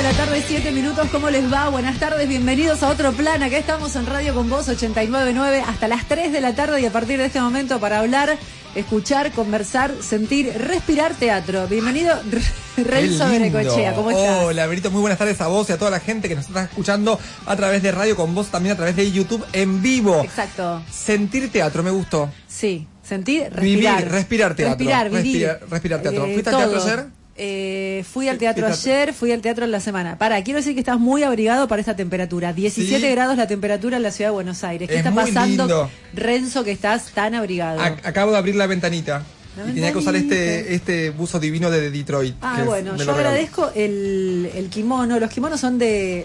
la tarde, 7 minutos. ¿Cómo les va? Buenas tardes, bienvenidos a Otro Plan. Acá estamos en Radio Con Vos 89.9 hasta las 3 de la tarde y a partir de este momento para hablar, escuchar, conversar, sentir, respirar teatro. Bienvenido, Renzo Bengoechea. ¿Cómo estás? Hola, Berito, muy buenas tardes a vos y a toda la gente que nos está escuchando a través de Radio Con Vos, también a través de YouTube en vivo. Exacto. Sentir teatro, me gustó. Sí, sentir, respirar. Vivir, respirar teatro. Respirar teatro. ¿Fuiste al teatro ayer? Fui al teatro ayer, fui al teatro en la semana. Quiero decir que estás muy abrigado para esta temperatura. 17 grados la temperatura en la ciudad de Buenos Aires. ¿Qué está pasando, lindo, Renzo, que estás tan abrigado? Acabo de abrir la ventanita. Y tenía que usar este buzo divino de Detroit. Bueno, yo agradezco el kimono. Los kimonos son de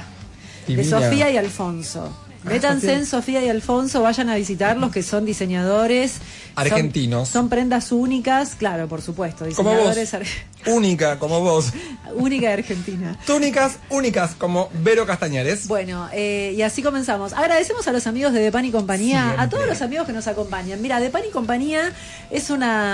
Sofía y Alfonso. Métanse en Sofía y Alfonso, vayan a visitarlos, que son diseñadores argentinos. Son prendas únicas, claro, por supuesto. Diseñadores como vos. Única, como vos. Única de Argentina. Túnicas únicas, como Vero Castañares. Bueno, y así comenzamos. Agradecemos a los amigos de Pan y Compañía, siempre, a todos los amigos que nos acompañan. Mira, Pan y Compañía es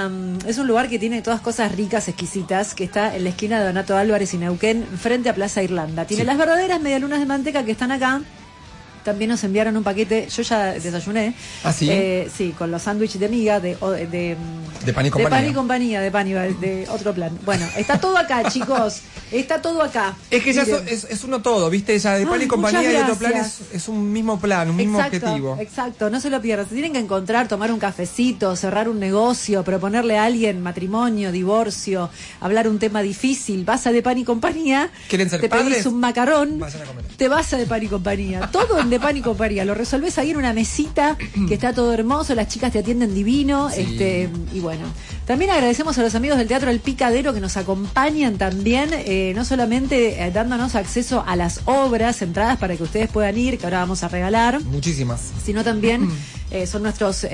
un lugar que tiene todas cosas ricas, exquisitas, que está en la esquina de Donato Álvarez y Neuquén, frente a Plaza Irlanda. Tiene las verdaderas medialunas de manteca que están acá. También nos enviaron un paquete, yo ya desayuné. ¿Ah, sí? Sí, con los sándwiches de miga de Pan y Compañía. De Pan y Compañía, de Otro Plan. Bueno, está todo acá, chicos. Está todo acá. Es que ya es uno todo, ¿viste? Ya de Pan y Compañía y Otro Plan es un mismo plan, un mismo objetivo. Exacto, no se lo pierdan. Se tienen que encontrar, tomar un cafecito, cerrar un negocio, proponerle a alguien matrimonio, divorcio, hablar un tema difícil. Vas a de Pan y Compañía, ¿quieren ser te padres? pedís un macarón, vayan a comer. Te vas a de Pan y Compañía. Todo en de Pan y Compañía. Lo resolvés ahí en una mesita que está todo hermoso, las chicas te atienden divino. Sí. Y bueno, también agradecemos a los amigos del Teatro El Picadero que nos acompañan también, no solamente dándonos acceso a las obras, entradas para que ustedes puedan ir, que ahora vamos a regalar. Muchísimas. Sino también son nuestros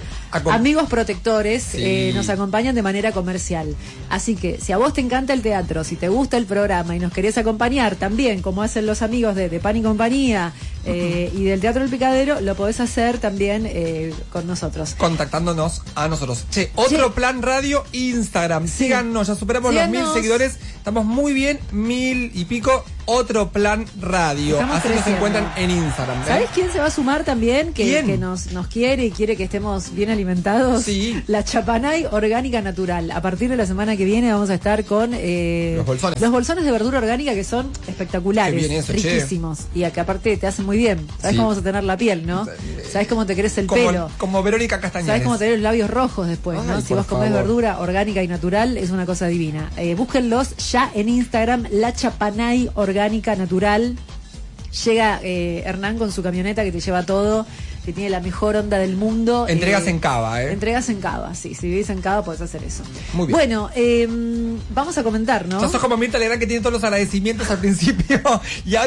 amigos protectores, sí. Nos acompañan de manera comercial. Así que si a vos te encanta el teatro, si te gusta el programa y nos querés acompañar también, como hacen los amigos de Pan y Compañía y del Teatro El Picadero, lo podés hacer también con nosotros. Contactándonos a nosotros. Otro Plan Radio Instagram. Sí. Síganos, ya superamos los 1000 seguidores. Estamos muy bien, 1000 y pico. Otro Plan Radio. Estamos así creciendo. nos encuentran en Instagram. ¿Sabés quién se va a sumar también? Que nos quiere y quiere que estemos bien alimentados. Sí. La Chapanay Orgánica Natural. A partir de la semana que viene vamos a estar con los bolsones. Los bolsones de verdura orgánica, que son espectaculares, Qué bien eso, riquísimos. Y acá aparte te hacen muy bien. Sabés cómo vas a tener la piel, ¿no? Sabés cómo te crece el pelo. Como Verónica Castañares. Sabés cómo tener los labios rojos después, ¿no? Si vos comés verdura orgánica y natural, es una cosa divina. Búsquenlos ya en Instagram, La Chapanay Orgánica Natural. Llega Hernán con su camioneta que te lleva todo, que tiene la mejor onda del mundo. Entregas en Cava, Entregas en Cava, sí. Si vivís en Cava podés hacer eso. Muy bien. Bueno, vamos a comentar, ¿no? Yo soy como Mirta Legrand, que tiene todos los agradecimientos al principio y ahora